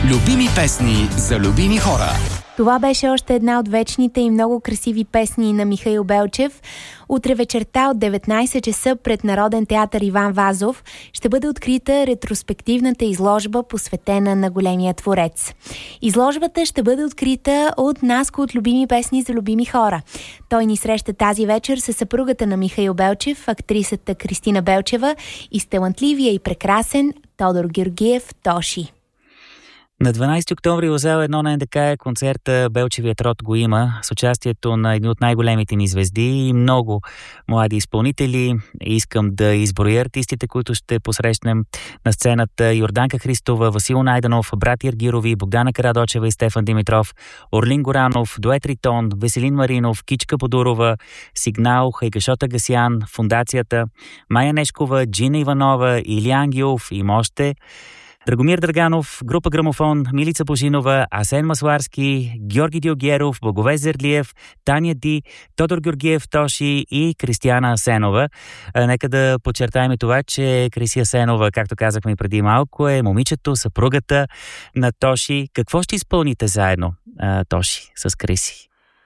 Любими песни за любими хора. Това беше още една от вечните и много красиви песни на Михаил Белчев. Утре вечерта от 19 часа пред Народен театър Иван Вазов ще бъде открита ретроспективната изложба, посветена на големия творец. Изложбата ще бъде открита от Наско от Любими песни за любими хора. Той ни среща тази вечер със съпругата на Михаил Белчев, актрисата Кристина Белчева, и с талантливия и прекрасен Тодор Георгиев Тоши. На 12 октомври в зала 1 на НДК е концерта "Белчевият род го има" с участието на едни от най-големите ни звезди и много млади изпълнители. Искам да изброя артистите, които ще посрещнем на сцената: Йорданка Христова, Васил Найденов, братя Аргирови, Богдана Карадочева и Стефан Димитров, Орлин Горанов, Дует Ритон, Веселин Маринов, Кичка Подурова, Сигнал, Хайгашот Агасян, Фондацията, Майя Нешкова, Джина Иванова, Илия Ангелов и още. Драгомир Драганов, група Грамофон, Милица Божинова, Асен Масларски, Георги Диогеров, Благовест Зердлиев, Таня Ди, Тодор Георгиев Тоши и Кристияна Асенова. Нека да подчертаем това, че Криси Асенова, както казахме преди малко, е момичето, съпругата на Тоши. Какво ще изпълните заедно, Тоши, с Криси?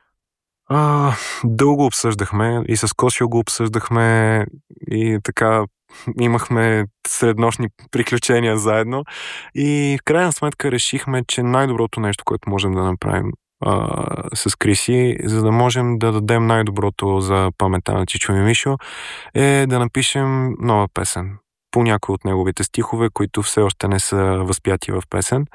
Дълго обсъждахме и с Косио го обсъждахме и така имахме среднощни приключения заедно и в крайна сметка решихме, че най-доброто нещо, което можем да направим с Криси, за да можем да дадем най-доброто за паметта на Чичо и Мишо, е да напишем нова песен по някои от неговите стихове, които все още не са възпяти в песен.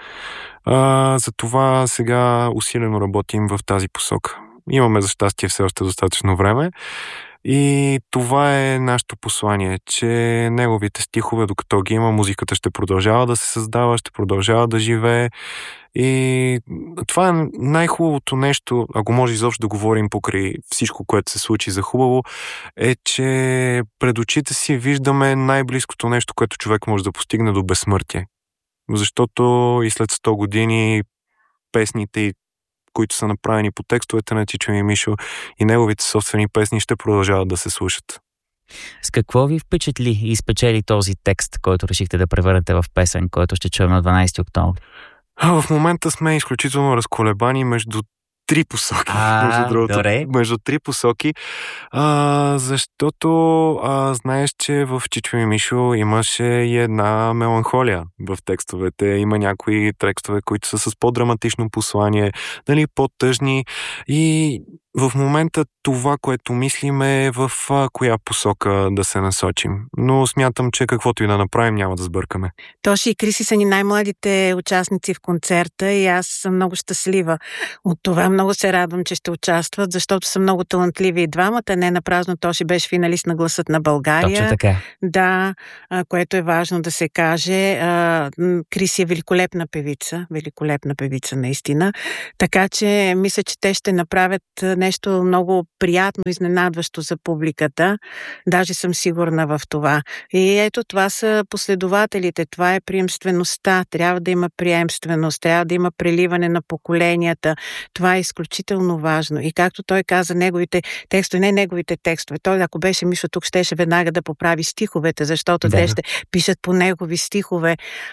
Затова сега усилено работим в тази посока. Имаме за щастие все още достатъчно време и това е нашето послание, че неговите стихове, докато ги има, музиката ще продължава да се създава, ще продължава да живее и това е най-хубавото нещо, ако може изобщо да говорим покрай всичко, което се случи за хубаво, е, че пред очите си виждаме най-близкото нещо, което човек може да постигне до безсмъртие. Защото и след 100 години песните, които са направени по текстовете на Чичо и Мишо, и неговите собствени песни ще продължават да се слушат. С какво ви впечатли и спечели този текст, който решихте да превърнете в песен, който ще чуем на 12 октомври? В момента сме изключително разколебани между три посоки. Между три посоки, защото знаеш, че в Чичо и Мишо имаше и една меланхолия в текстовете. Има някои текстове, които са с по-драматично послание, нали, по-тъжни, и в момента това, което мислим, е в коя посока да се насочим. Но смятам, че каквото и да направим, няма да сбъркаме. Тоши и Криси са ни най-младите участници в концерта и аз съм много щастлива от това. Много се радвам, че ще участват, защото са много талантливи и двамата. Не напразно Тоши беше финалист на Гласът на България. Точно така. Да, което е важно да се каже. Криси е великолепна певица наистина. Така че мисля, че те ще направят нещо много приятно, изненадващо за публиката. Даже съм сигурна в това. И ето, това са последователите, това е приемствеността. Трябва да има приемственост, трябва да има преливане на поколенията. Това е изключително важно. И както той каза, неговите текстове, не неговите текстове. Той, ако беше Мишо тук, щеше веднага да поправи стиховете, защото те ще пишат по негови стихове.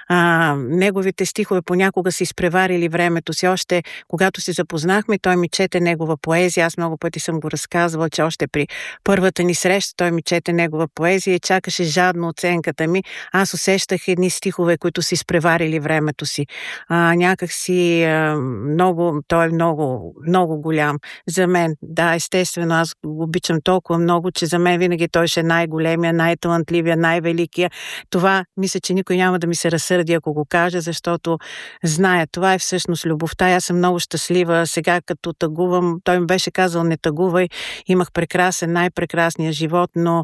Неговите стихове понякога са изпреварили времето си. Още когато се запознахме, той ми чете негова поезия. Аз много пъти съм го разказвала, че още при първата ни среща той ми чете негова поезия и чакаше жадно оценката ми. Аз усещах едни стихове, които са изпреварили времето си. Някак си той е много голям за мен. Да, естествено, аз го обичам толкова много, че за мен винаги той ще е най-големия, най-талантливия, най-великия. Това мисля, че никой няма да ми се разсърди, ако го кажа, защото зная, това е всъщност любовта. Аз съм много щастлива сега, като тъгувам. Той ми беше казал: не тъгувай, имах прекрасен, най-прекрасния живот, но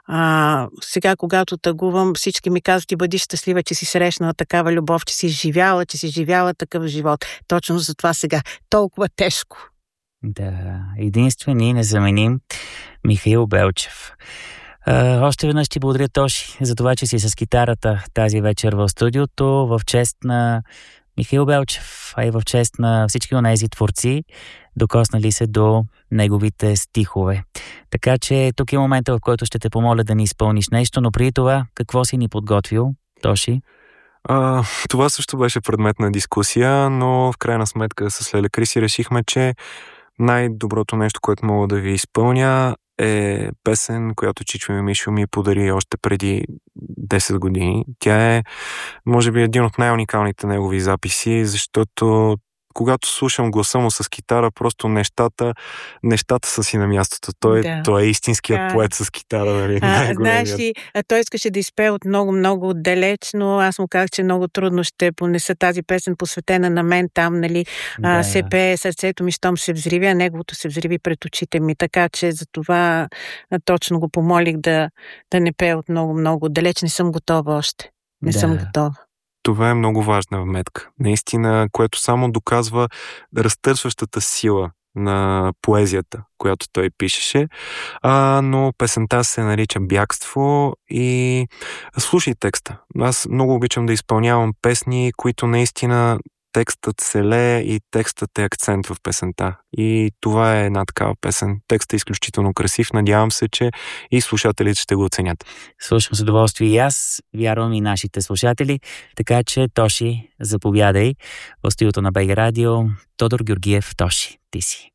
сега, когато тъгувам, всички ми казват: ти бъди щастлива, че си срещнала такава любов, че си живяла такъв живот. Точно за това сега толкова тежко. Да, единствен и незаменим Михаил Белчев. Още веднъж ти благодаря, Тоши, за това, че си с китарата тази вечер в студиото, в чест на Михаил Белчев, а и в чест на всички онези творци, докоснали се до неговите стихове. Така че тук е момента, в който ще те помоля да ни изпълниш нещо, но преди това, какво си ни подготвил, Тоши? Това също беше предмет на дискусия, но в крайна сметка с Леля Криси решихме, че най-доброто нещо, което мога да ви изпълня, е песен, която Чичо и Мишо ми подари още преди 10 години. Тя е, може би, един от най-уникалните негови записи, защото когато слушам гласа му с китара, просто нещата са си на мястото. Той е истинският поет с китара, нали? Знаеш ли, той искаше да изпее от много далеч, но аз му казах, че много трудно ще понеса тази песен, посветена на мен там, нали? Се пее сърцето ми, щом се взриви, а неговото се взриви пред очите ми. Така че за това точно го помолих да не пее от много далеч. Не съм готова още. Не съм готова. Това е много важна вметка. Наистина, което само доказва разтърсващата сила на поезията, която той пишеше. Но песента се нарича Бягство и слушай текста. Аз много обичам да изпълнявам песни, които наистина текстът се лее и текстът е акцент в песента. И това е една такава песен. Текстът е изключително красив. Надявам се, че и слушателите ще го оценят. Слушам с удоволствие и аз, вярвам и нашите слушатели. Така че, Тоши, заповядай в студиото на БГ Радио. Тодор Георгиев, Тоши, ти си.